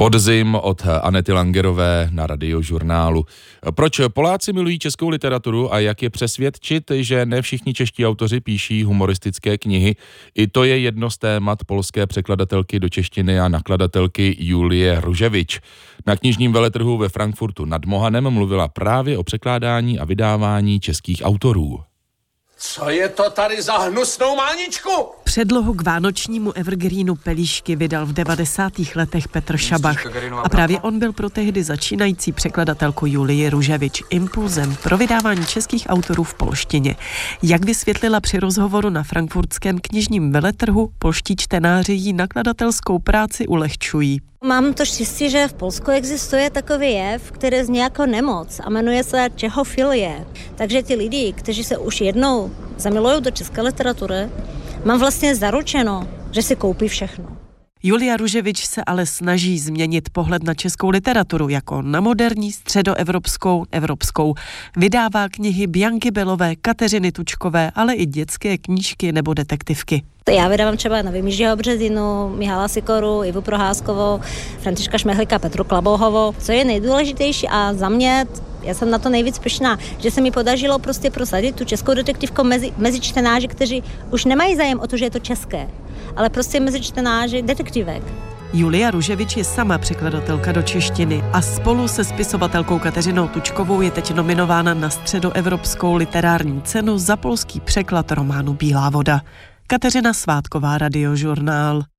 Podzim od Anety Langerové na Radiožurnálu. Proč Poláci milují českou literaturu a jak je přesvědčit, že ne všichni čeští autoři píší humoristické knihy? I to je jedno z témat polské překladatelky do češtiny a nakladatelky Julie Ruževič. Na knižním veletrhu ve Frankfurtu nad Mohanem mluvila právě o překládání a vydávání českých autorů. Co je to tady za hnusnou máničku? Předlohu k vánočnímu evergreenu Pelíšky vydal v 90. letech Petr Šabach. A právě on byl pro tehdy začínající překladatelku Julii Ruževič impulzem pro vydávání českých autorů v polštině. Jak vysvětlila při rozhovoru na frankfurtském knižním veletrhu, polští čtenáři jí nakladatelskou práci ulehčují. Mám to štěstí, že v Polsku existuje takový jev, který zní jako nemoc a jmenuje se čechofilie. Takže ty lidi, kteří se už jednou zamilují do české literatury, mám vlastně zaručeno, že si koupí všechno. Julia Ruževič se ale snaží změnit pohled na českou literaturu jako na moderní, středoevropskou, evropskou. Vydává knihy Bianky Belové, Kateřiny Tučkové, ale i dětské knížky nebo detektivky. Já vydávám třeba Nevím Jiřího Březinu, Mihala Sikoru, Ivu Proházkovou, Františka Šmehlíka, Petru Klabouhovou. Co je nejdůležitější a za mě, já jsem na to nejvíc pyšná, že se mi podařilo prostě prosadit tu českou detektivku mezi čtenáři, kteří už nemají zájem o to, že je to české, ale prostě mezi čtenáři detektivek. Julia Ruževič je sama překladatelka do češtiny a spolu se spisovatelkou Kateřinou Tučkovou je teď nominována na středoevropskou literární cenu za polský překlad románu Bílá voda. Kateřina Svátková, Radiožurnál.